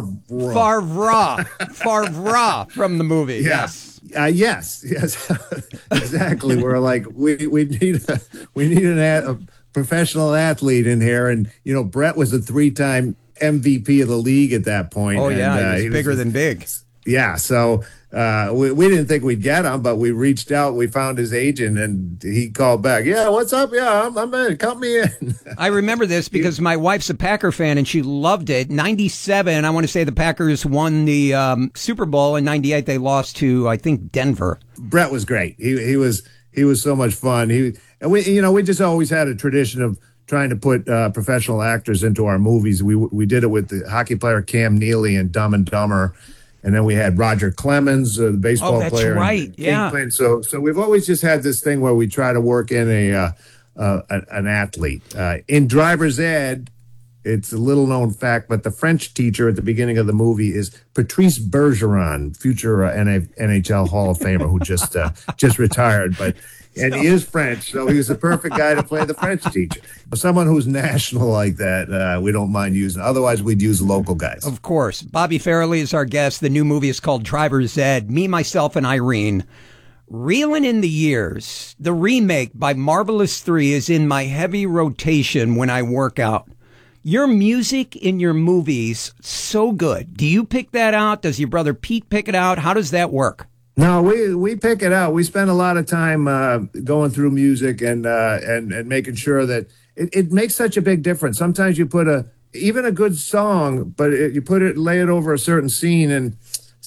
Favre from the movie. Yeah. Yes. Yes, exactly. We're like, we need a professional athlete in here, and Brett was a 3-time MVP of the league at that point. Oh yeah, and, he was bigger than big. Yeah, so we didn't think we'd get him, but we reached out. We found his agent, and he called back. Yeah, what's up? Yeah, I'm in. Count me in. I remember this because my wife's a Packer fan, and she loved it. 97, I want to say the Packers won the Super Bowl. In 98, they lost to, I think, Denver. Brett was great. He was so much fun. We just always had a tradition of trying to put professional actors into our movies. We did it with the hockey player Cam Neely in Dumb and Dumber. And then we had Roger Clemens, the baseball player. Oh, that's right. Yeah. So we've always just had this thing where we try to work in an athlete. In Driver's Ed, it's a little known fact, but the French teacher at the beginning of the movie is Patrice Bergeron, future NHL Hall of Famer who just retired. And he is French, so he was the perfect guy to play the French teacher. Someone who's national like that, we don't mind using. Otherwise, we'd use local guys. Of course. Bobby Farrelly is our guest. The new movie is called Driver's Ed. Me, Myself, and Irene. Reeling in the Years. The remake by Marvelous 3 is in my heavy rotation when I work out. Your music in your movies, so good. Do you pick that out? Does your brother Pete pick it out? How does that work? No, we pick it out. We spend a lot of time going through music and making sure that it makes such a big difference. Sometimes you put even a good song, but you lay it over a certain scene, and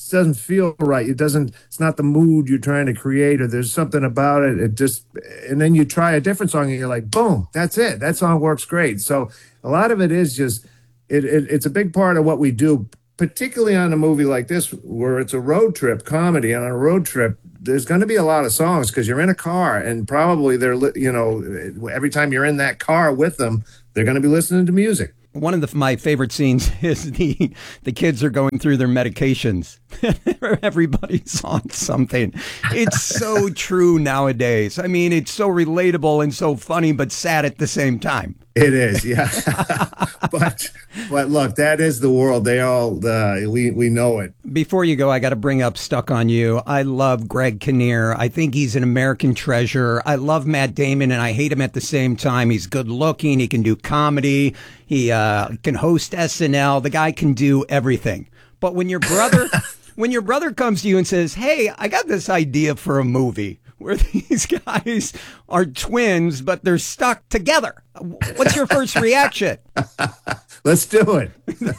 doesn't feel right. It's not the mood you're trying to create, or there's something about it. And then you try a different song and you're like, boom, that's it. That song works great. So a lot of it is just, it's a big part of what we do, particularly on a movie like this, where it's a road trip comedy. And on a road trip, there's going to be a lot of songs because you're in a car, and probably every time you're in that car with them, they're going to be listening to music. One of my favorite scenes is the kids are going through their medications. Everybody's on something. It's so true nowadays. I mean, it's so relatable and so funny, but sad at the same time. It is, yeah. but look, that is the world. They all we know it. Before you go, I got to bring up Stuck on You. I love Greg Kinnear. I think he's an American treasure. I love Matt Damon, and I hate him at the same time. He's good looking. He can do comedy. He can host SNL. The guy can do everything. But when your brother comes to you and says, "Hey, I got this idea for a movie where these guys are twins, but they're stuck together," what's your first reaction? Let's do it.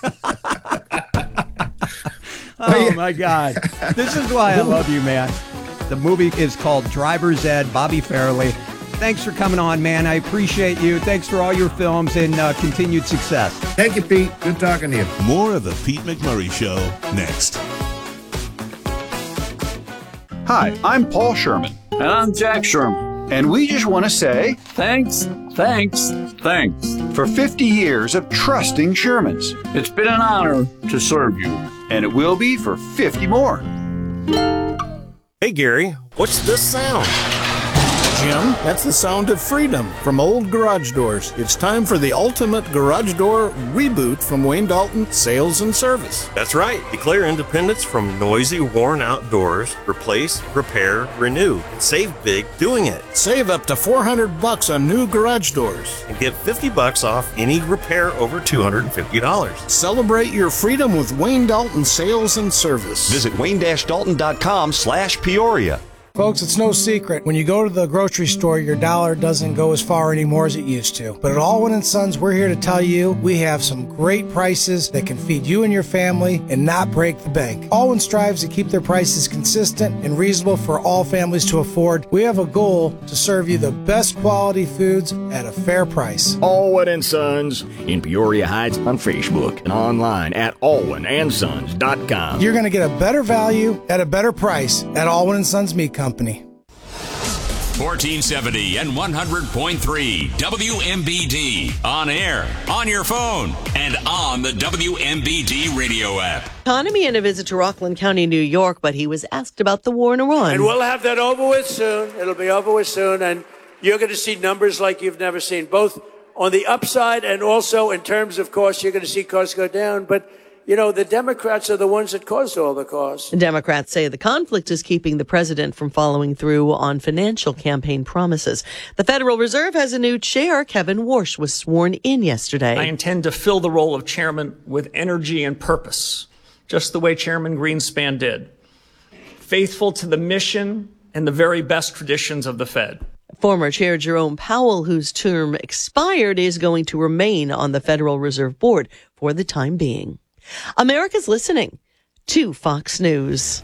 Oh, my God. This is why I love you, man. The movie is called Driver's Ed, Bobby Farrelly. Thanks for coming on, man. I appreciate you. Thanks for all your films and continued success. Thank you, Pete. Good talking to you. More of the Pete McMurray Show next. Hi, I'm Paul Sherman. And I'm Jack Sherman. And we just want to say thanks for 50 years of trusting Shermans. It's been an honor to serve you. And it will be for 50 more. Hey, Gary, what's this sound? Jim, that's the sound of freedom from old garage doors. It's time for the ultimate garage door reboot from Wayne Dalton Sales and Service. That's right. Declare independence from noisy, worn-out doors. Replace, repair, renew. Save big doing it. Save up to $400 on new garage doors. And get $50 off any repair over $250. Celebrate your freedom with Wayne Dalton Sales and Service. Visit wayne-dalton.com/Peoria. Folks, it's no secret. When you go to the grocery store, your dollar doesn't go as far anymore as it used to. But at Allwyn & Sons, we're here to tell you we have some great prices that can feed you and your family and not break the bank. Allwyn strives to keep their prices consistent and reasonable for all families to afford. We have a goal to serve you the best quality foods at a fair price. Allwyn & Sons in Peoria Heights on Facebook and online at allwynsons.com. You're going to get a better value at a better price at Allwyn & Sons Meat Company. 1470 and 100.3 WMBD. On air, on your phone, and on the WMBD radio app. Economy and a visit to Rockland County, New York, but he was asked about the war in Iran. And we'll have that over with soon. It'll be over with soon, and you're going to see numbers like you've never seen, both on the upside and also in terms of costs. You're going to see costs go down, but you know, the Democrats are the ones that caused all the costs. Democrats say the conflict is keeping the president from following through on financial campaign promises. The Federal Reserve has a new chair. Kevin Warsh was sworn in yesterday. I intend to fill the role of chairman with energy and purpose, just the way Chairman Greenspan did. Faithful to the mission and the very best traditions of the Fed. Former Chair Jerome Powell, whose term expired, is going to remain on the Federal Reserve Board for the time being. America's listening to Fox News.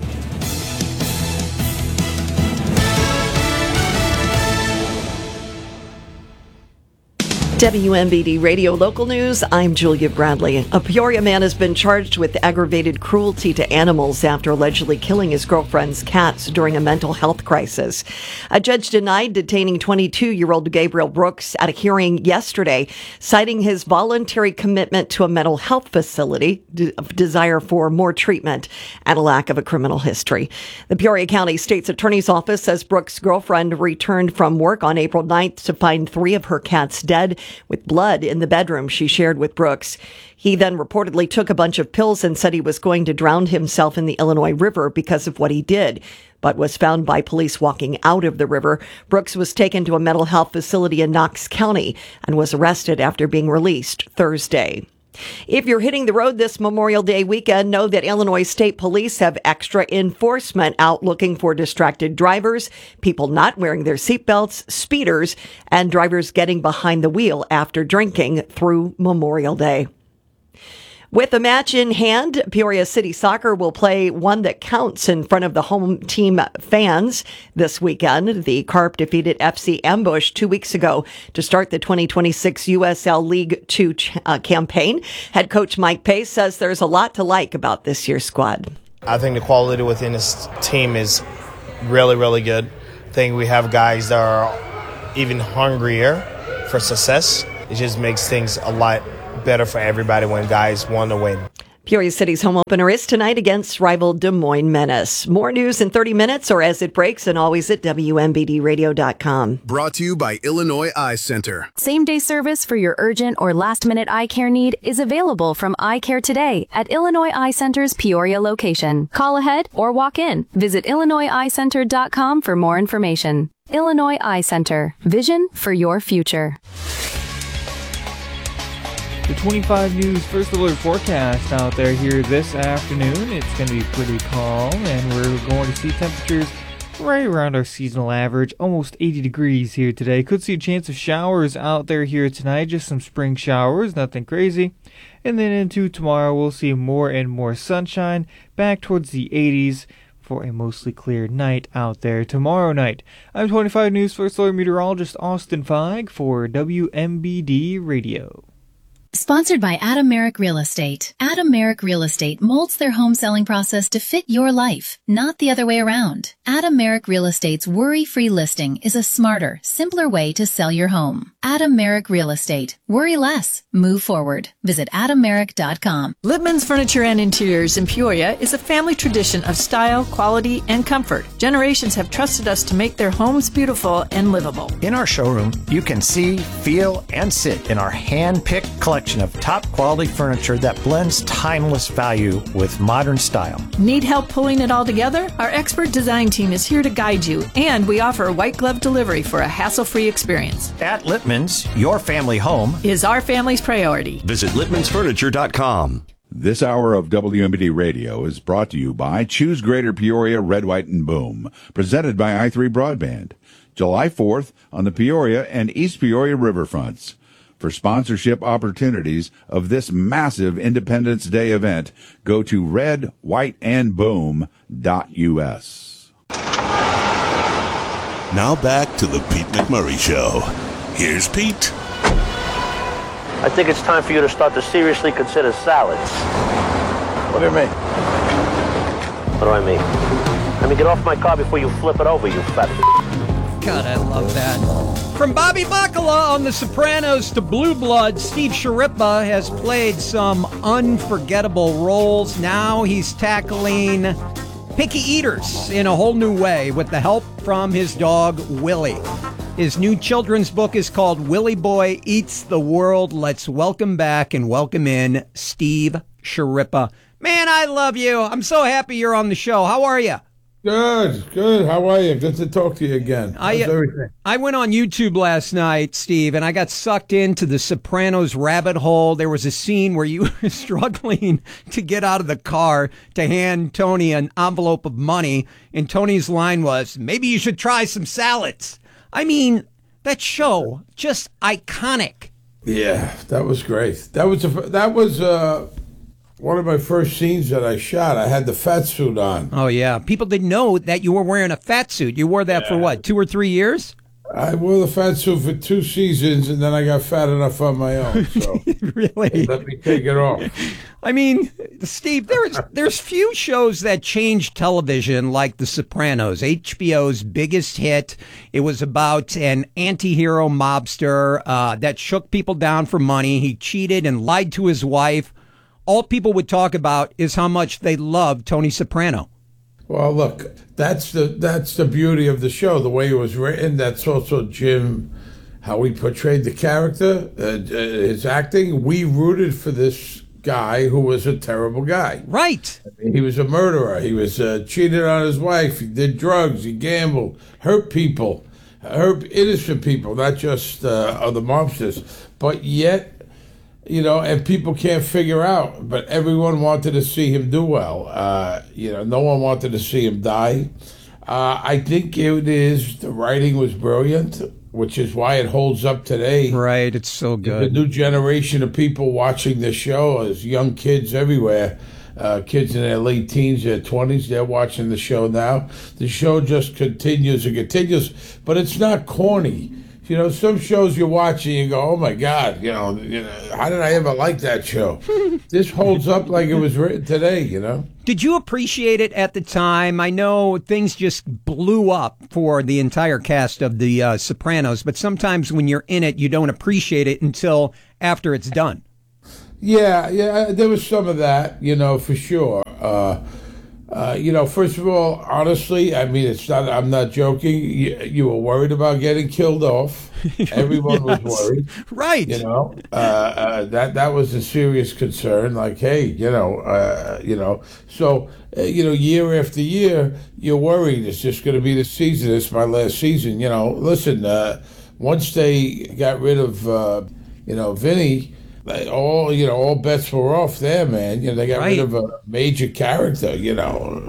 WMBD Radio Local News, I'm Julia Bradley. A Peoria man has been charged with aggravated cruelty to animals after allegedly killing his girlfriend's cats during a mental health crisis. A judge denied detaining 22-year-old Gabriel Brooks at a hearing yesterday, citing his voluntary commitment to a mental health facility, desire for more treatment, and a lack of a criminal history. The Peoria County State's Attorney's Office says Brooks' girlfriend returned from work on April 9th to find 3 of her cats dead, with blood in the bedroom she shared with Brooks. He then reportedly took a bunch of pills and said he was going to drown himself in the Illinois River because of what he did, but was found by police walking out of the river. Brooks was taken to a mental health facility in Knox County and was arrested after being released Thursday. If you're hitting the road this Memorial Day weekend, know that Illinois State Police have extra enforcement out looking for distracted drivers, people not wearing their seatbelts, speeders, and drivers getting behind the wheel after drinking through Memorial Day. With a match in hand, Peoria City Soccer will play one that counts in front of the home team fans this weekend. The Carp defeated FC Ambush 2 weeks ago to start the 2026 USL League 2 campaign. Head coach Mike Pace says there's a lot to like about this year's squad. I think the quality within this team is really, really good. I think we have guys that are even hungrier for success. It just makes things a lot better for everybody when guys want to win. Peoria City's home opener is tonight against rival Des Moines Menace. More news in 30 minutes or as it breaks, and always at WMBDradio.com. Brought to you by Illinois Eye Center. Same-day service for your urgent or last-minute eye care need is available from Eye Care today at Illinois Eye Center's Peoria location. Call ahead or walk in. Visit IllinoisEyeCenter.com for more information. Illinois Eye Center. Vision for your future. The 25 News First Alert forecast out there here this afternoon. It's going to be pretty calm, and we're going to see temperatures right around our seasonal average, almost 80 degrees here today. Could see a chance of showers out there here tonight, just some spring showers, nothing crazy. And then into tomorrow, we'll see more and more sunshine, back towards the 80s for a mostly clear night out there tomorrow night. I'm 25 News First Alert meteorologist Austin Feig for WMBD Radio. Sponsored by Adam Merrick Real Estate. Adam Merrick Real Estate molds their home selling process to fit your life, not the other way around. Adam Merrick Real Estate's worry-free listing is a smarter, simpler way to sell your home. Adam Merrick Real Estate. Worry less. Move forward. Visit AdamMerrick.com. Littman's Furniture and Interiors in Peoria is a family tradition of style, quality, and comfort. Generations have trusted us to make their homes beautiful and livable. In our showroom, you can see, feel, and sit in our hand-picked collection of top-quality furniture that blends timeless value with modern style. Need help pulling it all together? Our expert design team is here to guide you, and we offer a white glove delivery for a hassle-free experience. At Littman's, your family home is our family's priority. Visit littmansfurniture.com. This hour of WMBD Radio is brought to you by Choose Greater Peoria Red, White, and Boom, presented by i3 Broadband. July 4th on the Peoria and East Peoria riverfronts. For sponsorship opportunities of this massive Independence Day event, go to redwhiteandboom.us. Now back to the Pete McMurray Show. Here's Pete. I think it's time for you to start to seriously consider salads. What do you mean? What do I mean? I mean, get off my car before you flip it over, you fat God, I love that. From Bobby Bacala on The Sopranos to Blue Bloods, Steve Sciarippa has played some unforgettable roles. Now he's tackling picky eaters in a whole new way with the help from his dog, Willie. His new children's book is called Willie Boy Eats the World. Let's welcome back and welcome in Steve Sciarippa. Man, I love you. I'm so happy you're on the show. How are you? Good. How are you? Good to talk to you again. How's everything? I went on YouTube last night, Steve, and I got sucked into the Sopranos rabbit hole. There was a scene where you were struggling to get out of the car to hand Tony an envelope of money, and Tony's line was, maybe you should try some salads. I mean, that show, just iconic. Yeah, that was great. That was one of my first scenes that I shot. I had the fat suit on. Oh, yeah. People didn't know that you were wearing a fat suit. You wore that for what, 2 or 3 years? I wore the fat suit for 2 seasons, and then I got fat enough on my own. So really? Let me take it off. I mean, Steve, there's few shows that changed television like The Sopranos, HBO's biggest hit. It was about an anti-hero mobster that shook people down for money. He cheated and lied to his wife. All people would talk about is how much they loved Tony Soprano. Well, look, that's the beauty of the show, the way it was written. That's also Jim, how he portrayed the character, his acting. We rooted for this guy who was a terrible guy. Right. I mean, he was a murderer. He was cheated on his wife. He did drugs. He gambled, hurt people, hurt innocent people, not just other mobsters. But yet, and people can't figure out, but everyone wanted to see him do well. No one wanted to see him die. I think the writing was brilliant. which is why it holds up today. Right, it's so good. The new generation of people watching the show is young kids everywhere. Kids in their late teens, their 20s, they're watching the show now. The show just continues and continues, but it's not corny. You know, some shows you watch and you go, oh my God, you know, how did I ever like that show? This holds up like it was written today, you know? Did you appreciate it at the time? I know things just blew up for the entire cast of The Sopranos, but sometimes when you're in it, you don't appreciate it until after it's done. Yeah, there was some of that, you know, for sure. You know, first of all, honestly, I mean, I'm not joking. You were worried about getting killed off. Everyone was worried. Right. You know, that was a serious concern. Like, hey, you know, so, year after year, you're worried. It's just going to be the season. It's my last season. You know, listen, once they got rid of, Vinny, all bets were off there, man. You know, they got rid of a major character. You know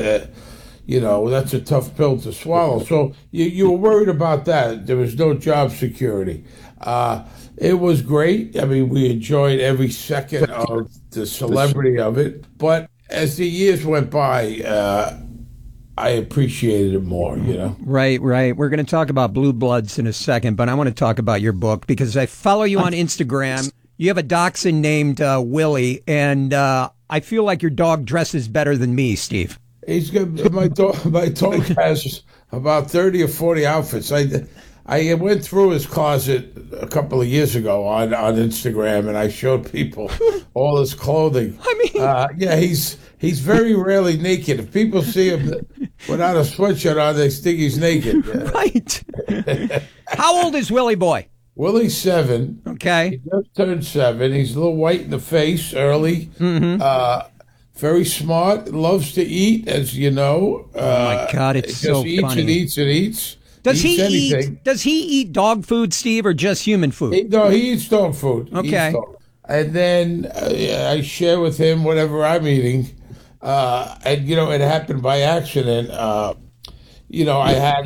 that's a tough pill to swallow. So you were worried about that. There was no job security. It was great. I mean, we enjoyed every second of the celebrity of it. But as the years went by, I appreciated it more, you know? Right. We're going to talk about Blue Bloods in a second, but I want to talk about your book because I follow you on Instagram. You have a dachshund named Willie, and I feel like your dog dresses better than me, Steve. He's good. My dog has about 30 or 40 outfits. I went through his closet a couple of years ago on Instagram, and I showed people all his clothing. I mean, he's very rarely naked. If people see him without a sweatshirt on, they think he's naked. Right. How old is Willie boy? Willie's 7. Okay. He just turned 7. He's a little white in the face early. Mm-hmm. Very smart. Loves to eat, as you know. Oh, my God, it's so funny. Eats and eats. Does he eat dog food, Steve, or just human food? He eats dog food. Okay. And then I share with him whatever I'm eating. And, it happened by accident. I had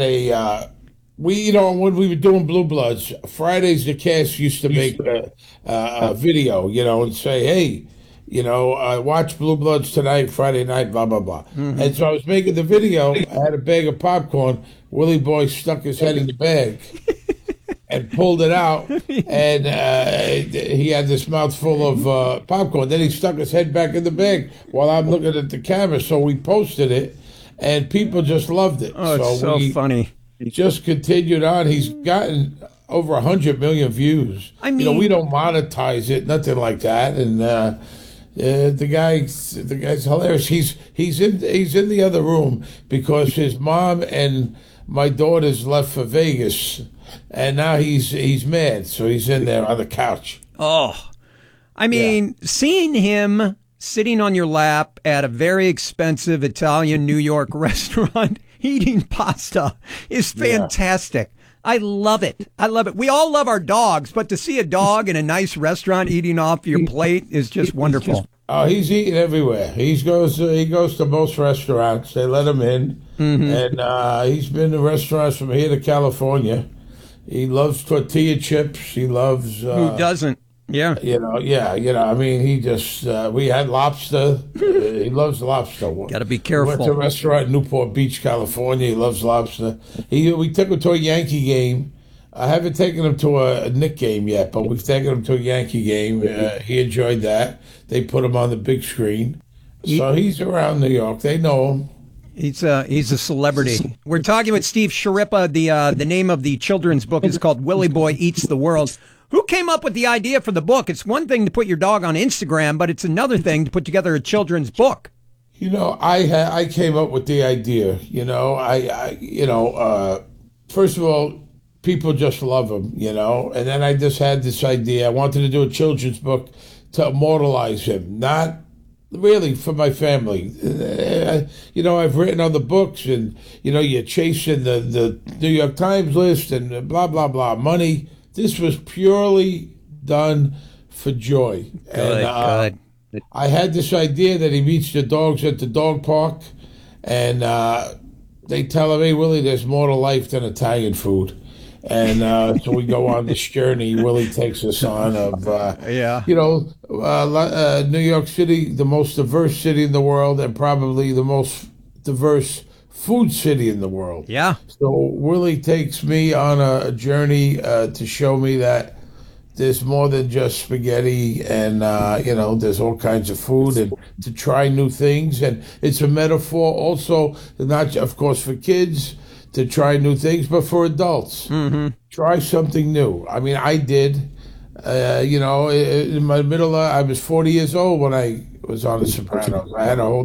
when we were doing Blue Bloods, Fridays the cast used to make a video, and say, hey, watch Blue Bloods tonight, Friday night, blah, blah, blah. Mm-hmm. And so I was making the video. I had a bag of popcorn. Willie boy stuck his head in the bag and pulled it out. And he had this mouthful of popcorn. Then he stuck his head back in the bag while I'm looking at the camera. So we posted it, and people just loved it. Oh, it's so funny. He just continued on. He's gotten over 100 million views. I mean, we don't monetize it, nothing like that. And the guy's hilarious. He's in the other room because his mom and my daughters left for Vegas, and now he's mad, so he's in there on the couch. Oh, I mean, seeing him sitting on your lap at a very expensive Italian New York restaurant eating pasta is fantastic. Yeah. I love it. We all love our dogs, but to see a dog in a nice restaurant eating off your plate is just wonderful. He's eating everywhere. He goes to most restaurants. They let him in. Mm-hmm. And he's been to restaurants from here to California. He loves tortilla chips. He loves... Who doesn't? Yeah. I mean, he just... we had lobster. He loves lobster. Got to be careful. We went to a restaurant in Newport Beach, California. He loves lobster. We took him to a Yankee game. I haven't taken him to a Knick game yet, but we've taken him to a Yankee game. He enjoyed that. They put him on the big screen. So he's around New York. They know him. He's a celebrity. We're talking with Steve Schirripa. The name of the children's book is called Willie Boy Eats the World. Who came up with the idea for the book? It's one thing to put your dog on Instagram, but it's another thing to put together a children's book. I came up with the idea. First of all, people just love him, and then I just had this idea. I wanted to do a children's book to immortalize him, not really for my family. I've written other books, and, you're chasing the New York Times list and blah, blah, blah, money. This was purely done for joy. Good. I had this idea that he meets the dogs at the dog park, and they tell him, hey, Willie, there's more to life than Italian food. And so we go on this journey Willie takes us on of, New York City, the most diverse city in the world, and probably the most diverse food city in the world. Yeah. So Willie takes me on a journey to show me that there's more than just spaghetti, and there's all kinds of food, and to try new things. And it's a metaphor also, not of course for kids to try new things, but for adults. Mm-hmm. Try something new. I mean, I did. In my middle, I was 40 years old when I was on The Sopranos. I had a whole